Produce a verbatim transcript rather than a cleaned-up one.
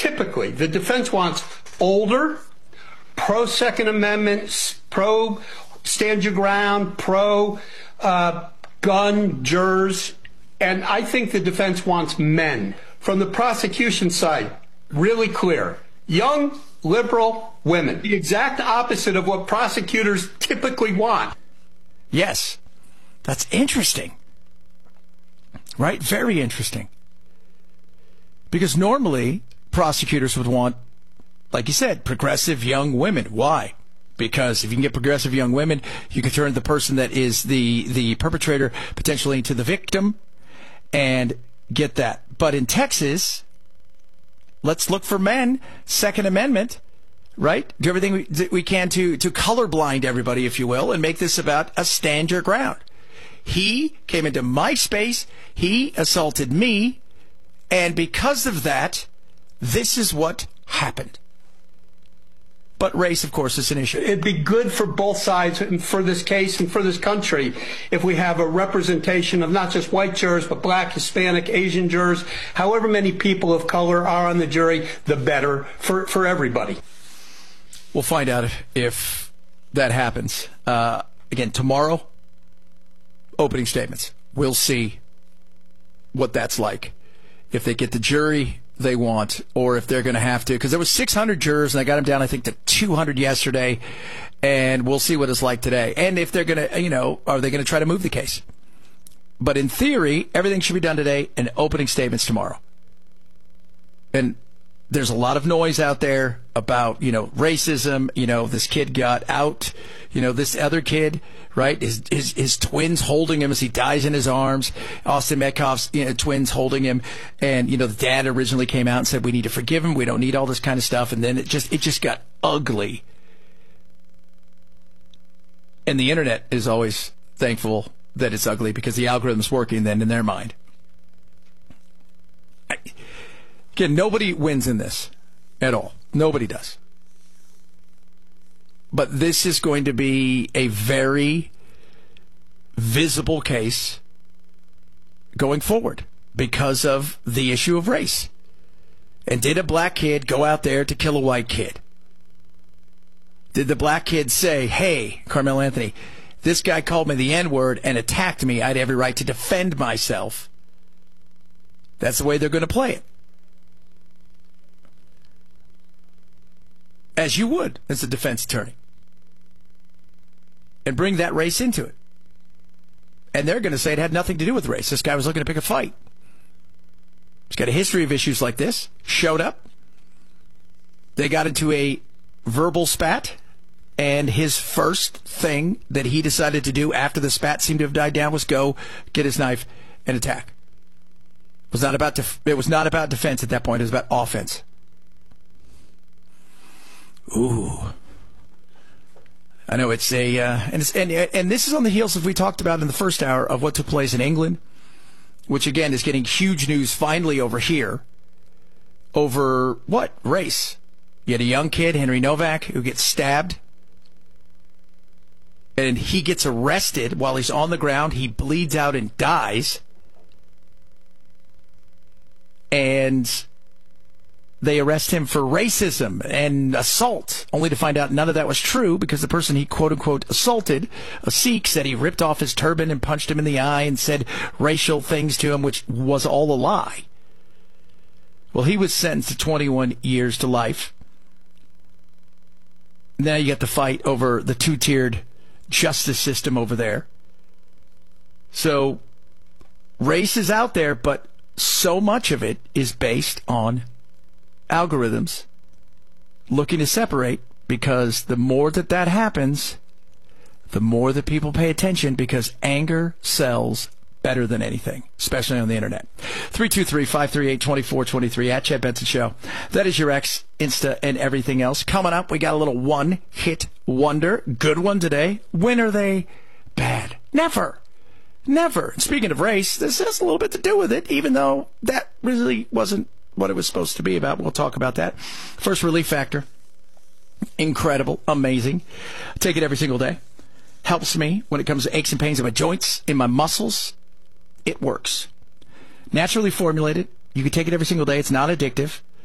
typically, the defense wants older, pro-Second Amendment, pro-stand your ground, pro-gun uh, jurors. And I think the defense wants men. From the prosecution side, really clear. Young, liberal women. The exact opposite of what prosecutors typically want. Yes. That's interesting. Right? Very interesting. Because normally, prosecutors would want, like you said, progressive young women. Why? Because if you can get progressive young women, you can turn the person that is the, the perpetrator potentially into the victim and get that. But in Texas, let's look for men, Second Amendment, right? Do everything we, we can to, to colorblind everybody, if you will, and make this about a stand your ground. He came into my space, he assaulted me, and because of that, this is what happened. But race, of course, is an issue. It'd be good for both sides and for this case and for this country if we have a representation of not just white jurors, but black, Hispanic, Asian jurors. However many people of color are on the jury, the better for, for everybody. We'll find out if, if that happens. Uh, again, tomorrow, opening statements. We'll see what that's like. If they get the jury they want, or if they're going to have to, because there was six hundred jurors, and I got them down, I think, to two hundred yesterday, and we'll see what it's like today. And if they're going to, you know, are they going to try to move the case? But in theory, everything should be done today, and opening statements tomorrow. And there's a lot of noise out there about, you know, racism. You know, this kid got out. You know, this other kid, right? His his, his twins holding him as he dies in his arms. Austin Metcalf's, you know, twins holding him, and you know, the dad originally came out and said we need to forgive him. We don't need all this kind of stuff. And then it just it just got ugly. And the internet is always thankful that it's ugly because the algorithm's working then in their mind. I, Again, nobody wins in this at all. Nobody does. But this is going to be a very visible case going forward because of the issue of race. And did a black kid go out there to kill a white kid? Did the black kid say, hey, Carmelo Anthony, this guy called me the N-word and attacked me. I had every right to defend myself. That's the way they're going to play it. As you would as a defense attorney. And bring that race into it. And they're going to say it had nothing to do with race. This guy was looking to pick a fight. He's got a history of issues like this. Showed up. They got into a verbal spat. And his first thing that he decided to do after the spat seemed to have died down was go get his knife and attack. It was not about def- it was not about defense at that point. It was about offense. Ooh. I know it's a, uh, and, it's, and and this is on the heels of we talked about in the first hour of what took place in England, which again is getting huge news finally over here. Over what? Race. You had a young kid, Henry Novak, who gets stabbed. And he gets arrested while he's on the ground. He bleeds out and dies. And they arrest him for racism and assault, only to find out none of that was true because the person he quote-unquote assaulted, a Sikh, said he ripped off his turban and punched him in the eye and said racial things to him, which was all a lie. Well, he was sentenced to twenty-one years to life. Now you got the fight over the two-tiered justice system over there. So race is out there, but so much of it is based on algorithms looking to separate, because the more that that happens, the more that people pay attention, because anger sells better than anything, especially on the internet. three two three, five three eight, two four two three at Chad Benson Show. That is your X, Insta, and everything else. Coming up, we got a little one-hit wonder. Good one today. When are they bad? Never. Never. Speaking of race, this has a little bit to do with it, even though that really wasn't what it was supposed to be about. We'll talk about that. First Relief Factor. Incredible. Amazing. I take it every single day. Helps me when it comes to aches and pains in my joints, in my muscles. It works. Naturally formulated. You can take it every single day. It's not addictive.